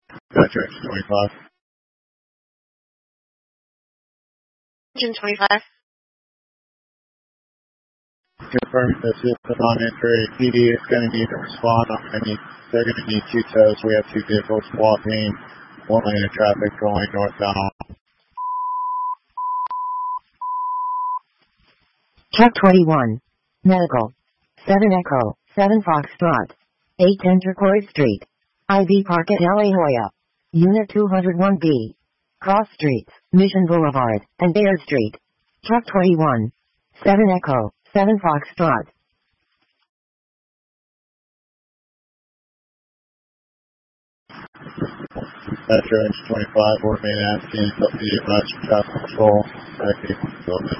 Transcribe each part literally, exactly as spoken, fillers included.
Patrick twenty-five. Engine twenty-five. Confirm this is on entry. P D is going to need to respond. I need, they're going to need two tows. We have two vehicles blocking one lane of traffic going northbound. Truck twenty-one. Medical. seven Echo. seven Foxtrot. eight ten Turquoise Street. I V Park at La Jolla. Unit two oh one B. Cross Streets, Mission Boulevard, and Baird Street. Truck twenty-one. seven Echo. seven Foxtrot. Metro Inch twenty-five, we're main asking to be advised for traffic control. Traffic building.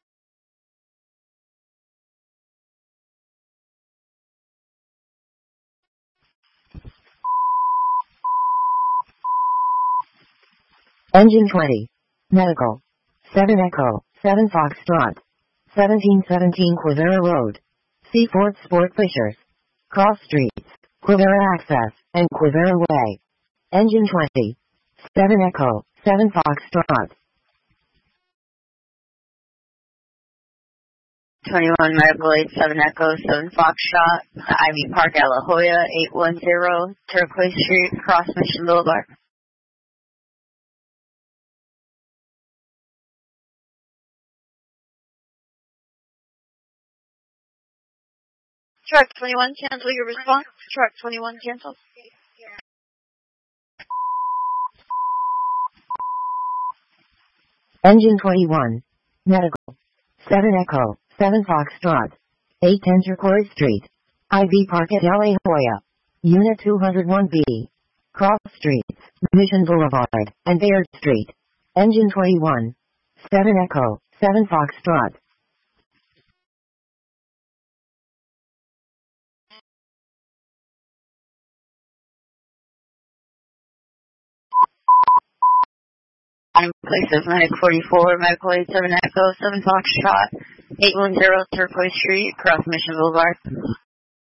Engine twenty. Medical. seven Echo. seven Foxtrot. seventeen seventeen Quivira Road. Seaforth Sport Fishers. Cross Streets, Quivira Access, and Quivira Way. Engine twenty. seven Echo. seven Foxtrot. twenty-one Medical eight seven Echo seven Foxtrot. I V Park at La Jolla eight one zero Turquoise Street, Cross Mission Boulevard. Truck twenty-one, cancel your response. Truck twenty-one, cancel. Engine twenty-one. Medical. seven Echo. seven Foxtrot. eight ten Turquoise Street. I V Park at La Jolla. Unit two oh one B. Cross Streets, Mission Boulevard, and Baird Street. Engine twenty-one. seven Echo. seven Foxtrot. I'm places Medic forty-four, Medical eight seven Echo seven Foxtrot, eight one zero Turquoise Street, Cross Mission Boulevard.